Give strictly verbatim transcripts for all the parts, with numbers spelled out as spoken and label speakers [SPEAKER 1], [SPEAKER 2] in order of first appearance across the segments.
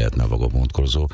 [SPEAKER 1] lehetne a Vagabond Korzó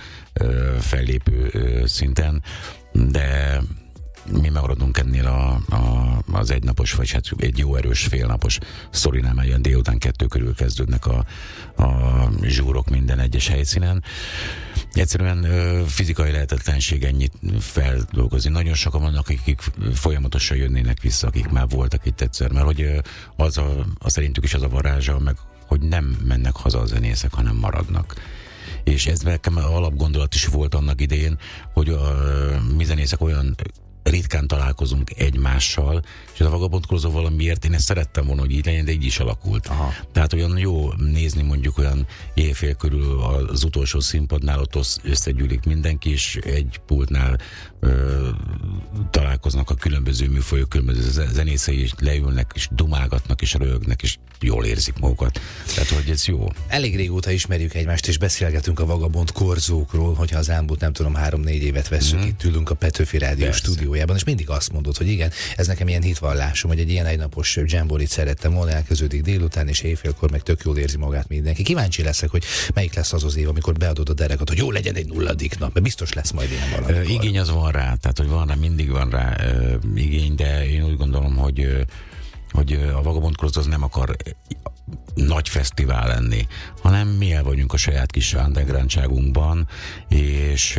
[SPEAKER 1] fellépő szinten, de mi megmaradunk ennél a, a, az egynapos, vagy hát egy jó erős félnapos sztorinál, mert ilyen délután kettő körül kezdődnek a, a zsúrok minden egyes helyszínen. Egyszerűen ö, fizikai lehetetlenség ennyit feldolgozni. Nagyon sokan vannak, akik folyamatosan jönnének vissza, akik már voltak itt egyszer, mert hogy az a, a szerintük is az a varázsa, meg hogy nem mennek haza a zenészek, hanem maradnak. És ez nekem alapgondolat is volt annak idején, hogy a, mi zenészek olyan ritkán találkozunk egymással, és ez a Vagabond Korzó valamiért én ezt szerettem volna, hogy így legyen, de így is alakult. Aha. Tehát olyan jó nézni mondjuk olyan éjfél körül az utolsó színpadnál, ott összegyűlik mindenki, és egy pultnál ö, találkoznak a különböző műfajok, különböző zenészei, és leülnek, és dumálgatnak, és röhögnek, és jól érzik magukat. Tehát, hogy ez jó.
[SPEAKER 2] Elég régóta ismerjük egymást, és beszélgetünk a Vagabond Korzókról, hogyha az elmúlt nem tudom, három-négy évet veszünk, mm. itt ülünk a Petőfi Rádió stúdiójában, és mindig azt mondod, hogy igen, ez nekem ilyen hitvallásom, hogy egy ilyen egynapos jamborit szerettem volna, elkezdődik délután, és éjfélkor meg tök jól érzi magát mindenki. Kíváncsi leszek, hogy melyik lesz az az év, amikor beadod a derekat, hogy jó legyen egy nulladik nap, mert biztos lesz majd ilyen valamikor.
[SPEAKER 1] Igény az van rá, tehát hogy van rá, mindig van rá uh, igény, de én úgy gondolom, hogy uh, hogy a Vagabond Korzó az nem akar nagy fesztivál lenni, hanem mi el vagyunk a saját kis undergroundságunkban, és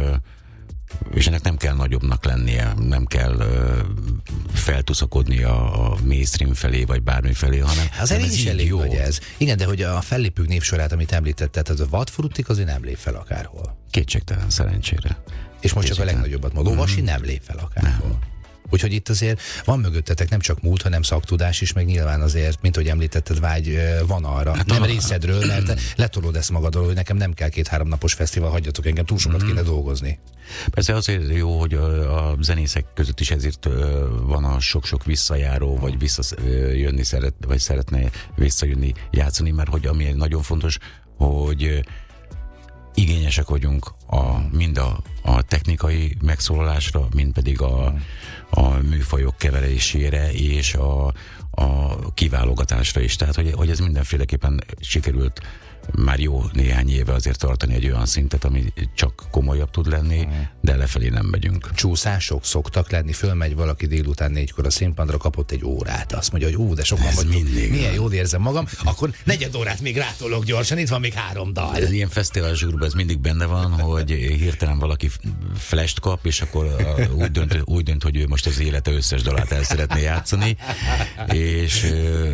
[SPEAKER 1] és ennek nem kell nagyobbnak lennie, nem kell feltuszakodni a, a mainstream felé, vagy bármi felé, hanem
[SPEAKER 2] azért
[SPEAKER 1] ez
[SPEAKER 2] is elég jó. Vagy ez. Igen, de hogy a fellépők névsorát, amit említetted, az a vadfrutik azért nem lép fel akárhol.
[SPEAKER 1] Kétségtelen, szerencsére.
[SPEAKER 2] És most csak a legnagyobbat mondom, Vasi nem lép fel akárhol. Nem. Úgyhogy itt azért van mögöttetek nem csak múlt, hanem szaktudás is, meg nyilván azért, mint hogy említetted, vágy van arra. Hát nem a... részedről, mert letolod ezt magadról, hogy nekem nem kell két-három napos fesztivál, hagyjatok engem, túl sokat kéne dolgozni.
[SPEAKER 1] Persze azért jó, hogy a, a zenészek között is ezért van a sok-sok visszajáró, vagy visszajönni szeret, vagy szeretne visszajönni játszani, mert hogy ami nagyon fontos, hogy igényesek vagyunk a, mind a, a technikai megszólalásra, mind pedig a, a műfajok keverésére és a, a kiválogatásra is. Tehát, hogy, hogy ez mindenféleképpen sikerült már jó néhány éve azért tartani egy olyan szintet, ami csak komolyabb tud lenni, de lefelé nem megyünk.
[SPEAKER 2] Csúszások szoktak lenni, fölmegy valaki délután négykor a színpadra, kapott egy órát, azt mondja, hogy ú, de sokan vagyunk, milyen jól érzem magam, akkor negyed órát még rátolok gyorsan, itt van még három dal.
[SPEAKER 1] Ez ilyen fesztivál zsúrban ez mindig benne van, hogy hirtelen valaki flash-t kap, és akkor úgy dönt, úgy dönt, hogy ő most az élete összes dalát el szeretné játszani, és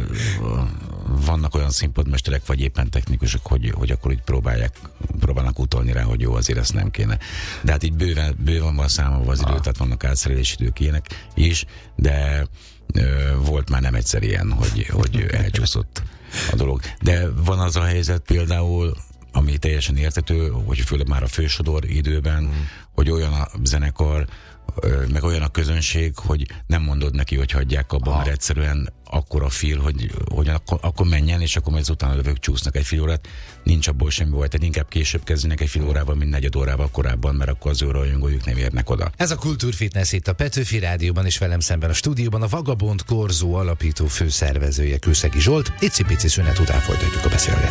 [SPEAKER 1] vannak olyan színpadmesterek, vagy éppen technikusok, hogy, hogy akkor így próbálják, próbálnak utolni rá, hogy jó, azért ezt nem kéne. De hát így bőven, bőven van számolva az idő, tehát vannak átszerelési idők ilyenek is, de ö, volt már nem egyszer ilyen, hogy, hogy elcsúszott a dolog. De van az a helyzet például, ami teljesen értető, hogy főleg már a fősodor időben, mm. hogy olyan a zenekar, meg olyan a közönség, hogy nem mondod neki, hogy hagyják abban, mert egyszerűen akkor a feel, hogy, hogy akkor, akkor menjen, és akkor majd utána lövők csúsznak egy fél órát, nincs abból semmi baj, tehát inkább később kezdenek egy fél órával, mint negyed órával korábban, mert akkor az ő rajongójuk nem érnek oda.
[SPEAKER 2] Ez a Kultúrfitness itt a Petőfi Rádióban, és velem szemben a stúdióban a Vagabond Korzó alapító főszervezője, Kőszegi Zsolt. Icipici szünet után folytatjuk a beszélgetést.